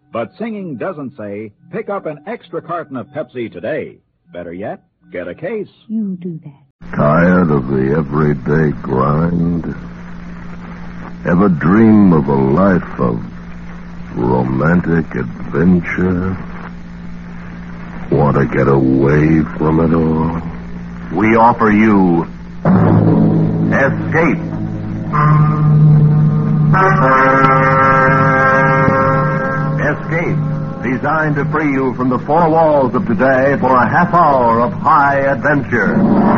But singing doesn't say, pick up an extra carton of Pepsi today. Better yet, get a case. You do that. Tired of the everyday grind? Ever dream of a life of romantic adventure? Want to get away from it all? We offer you Escape. Escape, designed to free you from the four walls of today for a half hour of high adventure.